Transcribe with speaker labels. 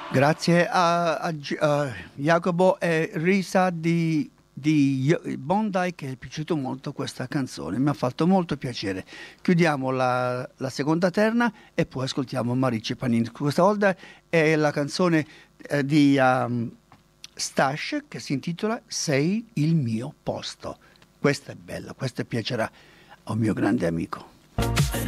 Speaker 1: Grazie a Jacopo e Risa di Bondi che è piaciuto molto questa canzone, mi ha fatto molto piacere. Chiudiamo la seconda terna e poi ascoltiamo Marici Panini. Questa volta è la canzone di Stash che si intitola Sei il mio posto. Questa è bella, questa piacerà a un mio grande amico.